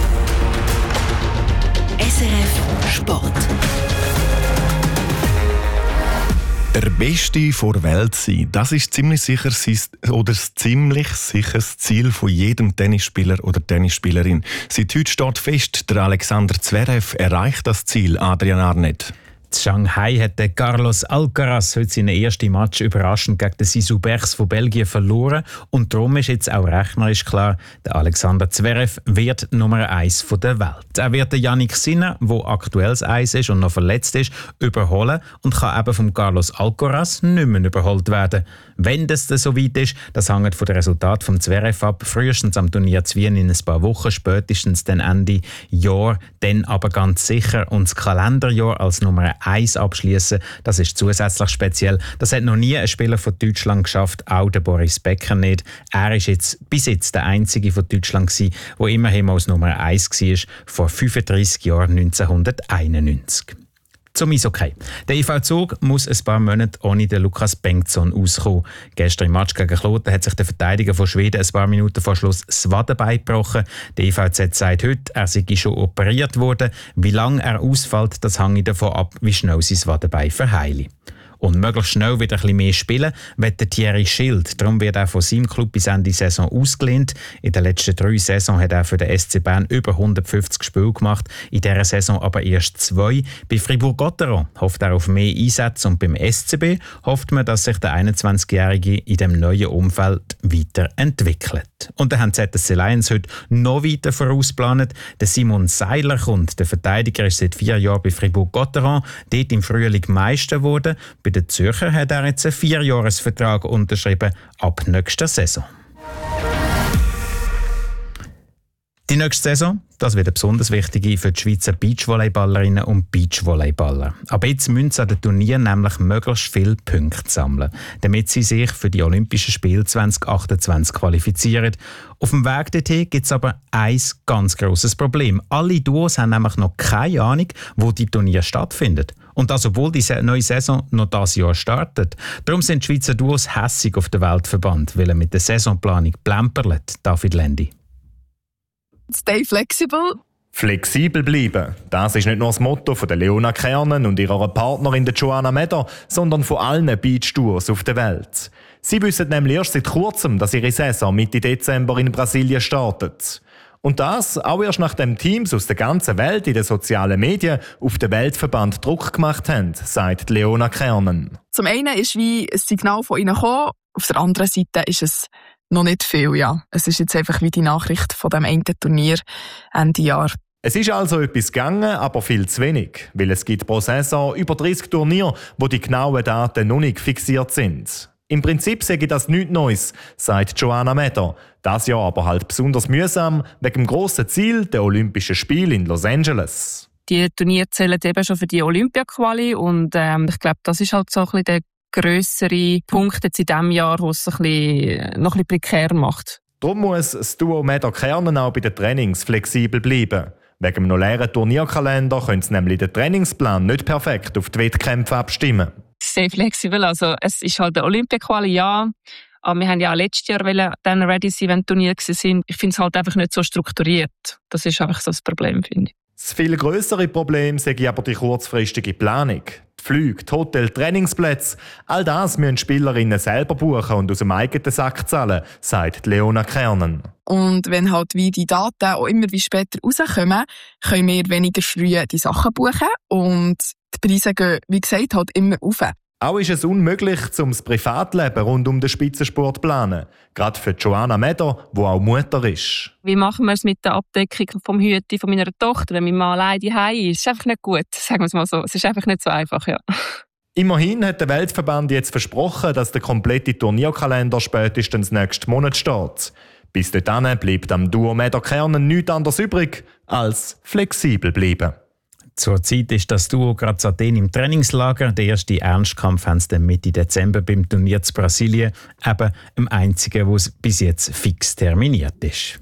SRF Sport. Der Beste vor Welt sein, das ist ziemlich sicher das Ziel von jedem Tennisspieler oder Tennisspielerin. Seit heute steht fest, der Alexander Zverev erreicht das Ziel, Adrian Arnett. In Shanghai hat der Carlos Alcaraz heute seinen ersten Match überraschend gegen den Zizou Bergs von Belgien verloren. Und darum ist jetzt auch rechnerisch klar, der Alexander Zverev wird Nummer 1 der Welt. Er wird den Jannik Sinner, der aktuell das Eis ist und noch verletzt ist, überholen und kann eben vom Carlos Alcaraz nicht mehr überholt werden. Wenn das so weit ist, das hängt von den Resultaten vom Zverev ab. Frühestens am Turnier zu Wien in ein paar Wochen, spätestens dann Ende Jahr, dann aber ganz sicher. Und das Kalenderjahr als Nummer 1 abschließen, das ist zusätzlich speziell. Das hat noch nie ein Spieler von Deutschland geschafft, auch der Boris Becker nicht. Er ist jetzt bis jetzt der einzige von Deutschland gewesen, der immerhin als Nummer 1 war, vor 35 Jahren, 1991. Zum Eishockey. Der IV Zug muss ein paar Monate ohne den Lukas Bengtsson auskommen. Gestern im Match gegen Kloten hat sich der Verteidiger von Schweden ein paar Minuten vor Schluss das Wadenbein gebrochen. Der IVZ sagt heute, er sei schon operiert worden. Wie lange er ausfällt, das hängt davon ab, wie schnell sein Wadenbein verheile. Und möglichst schnell wieder ein bisschen mehr spielen will der Thierry Schild. Darum wird er von seinem Club bis Ende Saison ausgelehnt. In den letzten 3 Saisons hat er für den SC Bern über 150 Spiele gemacht, in dieser Saison aber erst 2. Bei Fribourg-Gotteron hofft er auf mehr Einsätze und beim SCB hofft man, dass sich der 21-Jährige in dem neuen Umfeld weiterentwickelt. Und dann haben die ZSC Lions heute noch weiter vorausgeplant. Der Simon Seiler kommt. Der Verteidiger ist seit 4 Jahren bei Fribourg-Gotteron, dort im Frühling Meister geworden. Bei den Zürcher hat er jetzt einen 4-Jahres-Vertrag unterschrieben ab nächster Saison. Die nächste Saison, das wird eine besonders wichtige für die Schweizer Beachvolleyballerinnen und Beachvolleyballer. Aber jetzt müssen sie an den Turnieren nämlich möglichst viele Punkte sammeln, damit sie sich für die Olympischen Spiele 2028 qualifizieren. Auf dem Weg dorthin gibt es aber ein ganz grosses Problem. Alle Duos haben nämlich noch keine Ahnung, wo die Turniere stattfinden. Und das, obwohl die neue Saison noch dieses Jahr startet. Darum sind die Schweizer Duos hässig auf den Weltverband, weil er mit der Saisonplanung plemperlet, David Lendi. Stay flexible. Flexibel bleiben. Das ist nicht nur das Motto von der Leona Kernen und ihrer Partnerin der Joanna Meder, sondern von allen Beach-Tours auf der Welt. Sie wissen nämlich erst seit kurzem, dass ihre Saison Mitte Dezember in Brasilien startet. Und das auch erst nachdem Teams aus der ganzen Welt in den sozialen Medien auf den Weltverband Druck gemacht haben, sagt Leona Kernen. Zum einen ist wie ein Signal von ihnen gekommen, auf der anderen Seite ist es noch nicht viel, ja. Es ist jetzt einfach wie die Nachricht von dem einen Turnier Ende Jahr. Es ist also etwas gegangen, aber viel zu wenig, weil es gibt pro Saison über 30 Turniere, wo die genauen Daten noch nicht fixiert sind. Im Prinzip sage ich das nichts Neues, sagt Joanna Meder. Das Jahr aber halt besonders mühsam, wegen dem grossen Ziel der Olympischen Spiele in Los Angeles. Die Turniere zählen eben schon für die Olympia-Quali und ich glaube, das ist halt so ein bisschen der grössere Punkt jetzt in diesem Jahr, der es noch ein bisschen prekär macht. Darum muss das Duo Meder-Kernen auch bei den Trainings flexibel bleiben. Wegen dem noch leeren Turnierkalender können sie nämlich den Trainingsplan nicht perfekt auf die Wettkämpfe abstimmen. Sehr flexibel, also es ist halt der Olympia-Quali, ja. Aber wir haben ja auch letztes Jahr dann ready sein, wenn Turniere waren. Ich finde es halt einfach nicht so strukturiert. Das ist einfach so das Problem, finde ich. Das viel grössere Problem sehe ich aber die kurzfristige Planung. Die Flüge, die Hotels, Trainingsplätze, all das müssen Spielerinnen selber buchen und aus dem eigenen Sack zahlen, sagt Leona Kernen. Und wenn halt wie die Daten auch immer wie später rauskommen, können wir weniger früh die Sachen buchen und die Preise gehen, wie gesagt, halt immer rauf. Auch ist es unmöglich, das Privatleben rund um den Spitzensport zu planen. Gerade für Joanna Meder, die auch Mutter ist. Wie machen wir es mit der Abdeckung vom Hüte von meiner Tochter, wenn mein Mann alleine zu Hause ist? Das ist einfach nicht gut, sagen wir es mal so. Es ist einfach nicht so einfach, ja. Immerhin hat der Weltverband jetzt versprochen, dass der komplette Turnierkalender spätestens nächsten Monat steht. Bis dahin bleibt am Duo Mäder-Kernen nichts anderes übrig, als flexibel bleiben. Zurzeit ist das Duo gerade in Athen im Trainingslager. Den ersten Ernstkampf haben sie dann Mitte Dezember beim Turnier zu Brasilien, eben dem einzigen, wo es bis jetzt fix terminiert ist.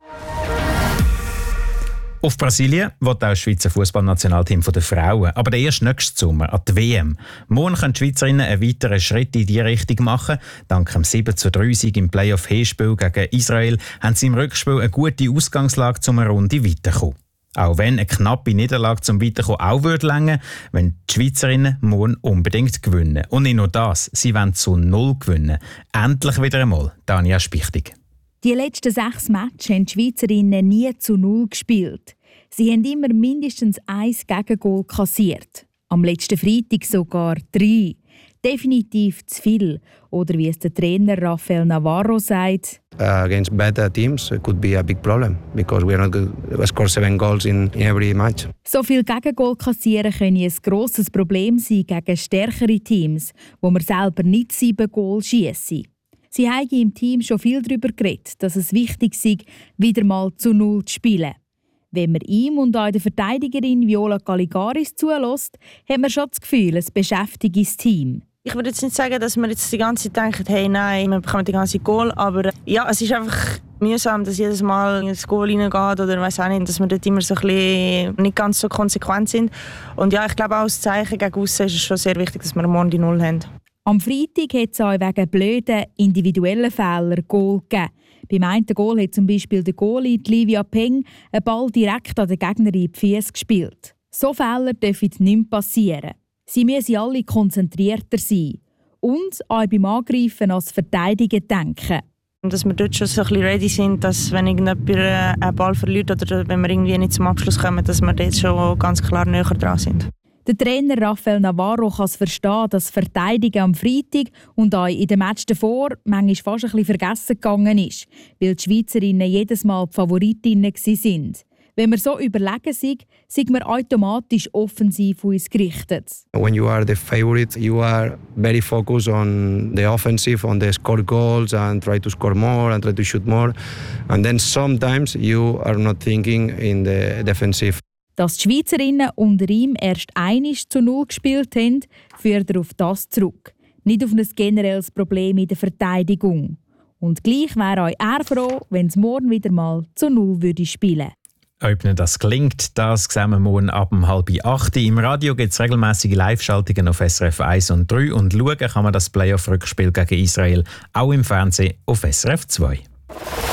Auf Brasilien wird auch das Schweizer Fußballnationalteam der Frauen, aber erst nächsten Sommer an die WM. Morgen können die Schweizerinnen einen weiteren Schritt in diese Richtung machen. Dank dem 7:3 im Playoff-Hinspiel gegen Israel haben sie im Rückspiel eine gute Ausgangslage, um eine Runde weiterzukommen. Auch wenn eine knappe Niederlage zum Weiterkommen auch reichen würde, wenn die Schweizerinnen morgen unbedingt gewinnen. Und nicht nur das, sie wollen zu 0 gewinnen. Endlich wieder einmal, Tanja Spichtig. Die letzten 6 Matches haben die Schweizerinnen nie zu 0 gespielt. Sie haben immer mindestens 1 Gegengol kassiert. Am letzten Freitag sogar 3. Definitiv zu viel. Oder wie es der Trainer Rafael Navarro sagt: against better teams it could be a big problem because we are not going to score 7 goals in every match. So viel Gegengol kassieren können ein grosses Problem sein gegen stärkere Teams, wo man selber nicht 7 Goal schiessen. Sie haben im Team schon viel darüber geredet, dass es wichtig sei, wieder mal zu 0 zu spielen. Wenn man ihm und auch der Verteidigerin Viola Caligaris zulässt, hat man schon das Gefühl, es beschäftigt das Team. Ich würde jetzt nicht sagen, dass wir jetzt die ganze Zeit denken, hey, nein, wir bekommen die ganze Goal, aber ja, es ist einfach mühsam, dass jedes Mal ins Goal reingeht oder weiss auch nicht, dass wir dort immer so ein bisschen nicht ganz so konsequent sind. Und ja, ich glaube auch als Zeichen gegen aussen ist es schon sehr wichtig, dass wir morgen die 0 haben. Am Freitag hat es auch wegen blöden individuellen Fehlern Goal gegeben. Beim einen Goal hat zum Beispiel der Goalie Livia Peng einen Ball direkt an den Gegner in die Füße gespielt. So Fehler dürfen nicht mehr passieren. Sie müssen alle konzentrierter sein und auch beim Angreifen als Verteidigen denken. Dass wir dort schon so ein bisschen ready sind, dass wenn irgendjemand einen Ball verliert oder wenn wir irgendwie nicht zum Abschluss kommen, dass wir dort schon ganz klar näher dran sind. Der Trainer Rafael Navarro kann es verstehen, dass Verteidigen am Freitag und auch in dem Match davor manchmal fast ein bisschen vergessen gegangen ist, weil die Schweizerinnen jedes Mal die Favoritinnen waren. Wenn wir so überlegen sind wir automatisch offensiv auf uns gerichtet. When you are the favorite, you are very focused on the offensive, on the score goals and try to score more and try to shoot more. And then sometimes you are not thinking in the defensive. Dass die Schweizerinnen unter ihm erst 1 zu 0 gespielt haben, führt er auf das zurück. Nicht auf ein generelles Problem in der Verteidigung. Und gleich wäre auch er froh, wenn es morgen wieder mal zu 0 würde spielen. Ob Ihnen das gelingt, das sehen wir morgen ab 7:30. Im Radio gibt es regelmäßige Live-Schaltungen auf SRF 1 und 3 und schauen kann man das Playoff-Rückspiel gegen Israel auch im Fernsehen auf SRF 2.